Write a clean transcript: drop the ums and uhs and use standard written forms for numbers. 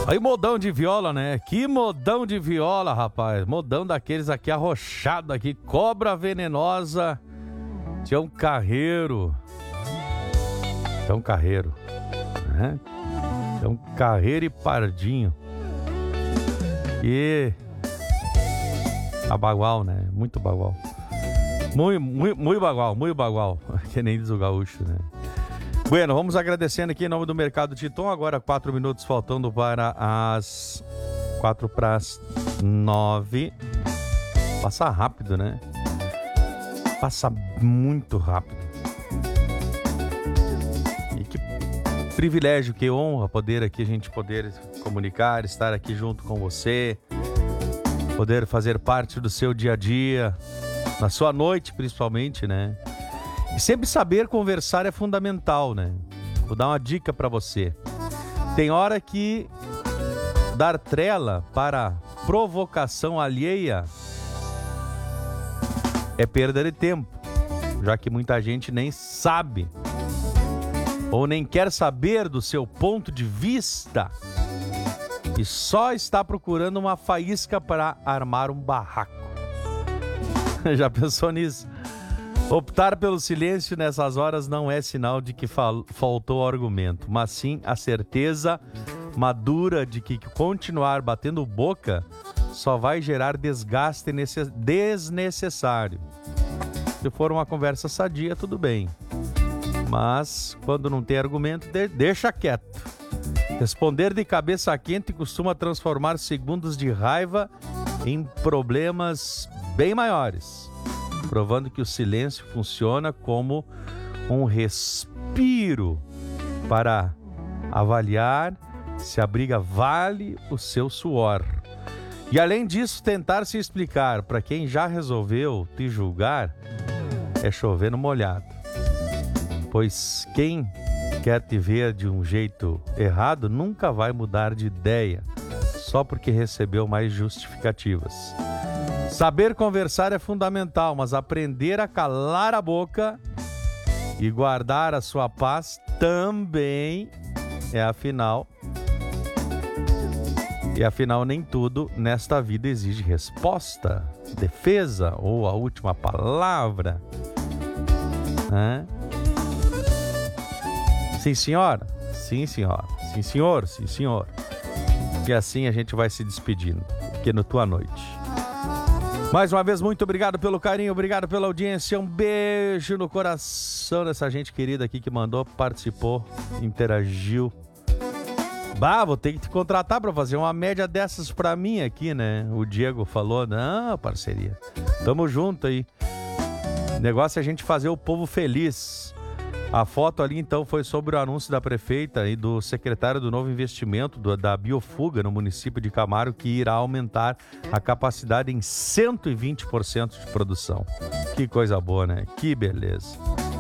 Aí, modão de viola, né? Que modão de viola, rapaz. Modão daqueles aqui arrochado aqui. Cobra venenosa. Tião Carreiro. Tião Carreiro. Né? Tião Carreiro e Pardinho. E... a bagual, né? Muito bagual. Muito bagual. Que nem diz o gaúcho, né? Bueno, vamos agradecendo aqui em nome do Mercado Titon. Agora 4 minutos faltando para as 8:45. Passa rápido, né? Passa muito rápido. E que privilégio, que honra poder aqui, a gente poder comunicar, estar aqui junto com você, poder fazer parte do seu dia a dia, na sua noite principalmente, né? E sempre saber conversar é fundamental, né? Vou dar uma dica para você. Tem hora que dar trela para provocação alheia é perda de tempo, já que muita gente nem sabe ou nem quer saber do seu ponto de vista e só está procurando uma faísca para armar um barraco. Já pensou nisso? Optar pelo silêncio nessas horas não é sinal de que faltou argumento, mas sim a certeza madura de que continuar batendo boca só vai gerar desgaste desnecessário. Se for uma conversa sadia, tudo bem. Mas quando não tem argumento, deixa quieto. Responder de cabeça quente costuma transformar segundos de raiva em problemas bem maiores, provando que o silêncio funciona como um respiro para avaliar se a briga vale o seu suor. E além disso, tentar se explicar para quem já resolveu te julgar é chover no molhado. Pois quem quer te ver de um jeito errado nunca vai mudar de ideia só porque recebeu mais justificativas. Saber conversar é fundamental, mas aprender a calar a boca e guardar a sua paz também é afinal. E afinal, nem tudo nesta vida exige resposta, defesa ou a última palavra. Sim, senhora? Sim, senhora. Sim, senhor? Sim, senhor. E assim a gente vai se despedindo aqui no Tua Noite. Mais uma vez, muito obrigado pelo carinho, obrigado pela audiência. Um beijo no coração dessa gente querida aqui que mandou, participou, interagiu. Bah, vou ter que te contratar para fazer uma média dessas para mim aqui, né? O Diego falou, não, parceria, tamo junto aí. O negócio é a gente fazer o povo feliz. A foto ali, então, foi sobre o anúncio da prefeita e do secretário do novo investimento da Biofuga no município de Camargo, que irá aumentar a capacidade em 120% de produção. Que coisa boa, né? Que beleza.